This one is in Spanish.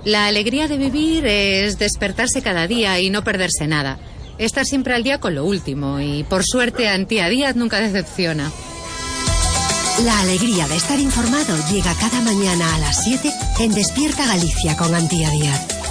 La alegría de vivir es despertarse cada día y no perderse nada. Estar siempre al día con lo último y, por suerte, Antía Díaz nunca decepciona. La alegría de estar informado llega cada mañana a las 7 en Despierta Galicia con Antía Díaz.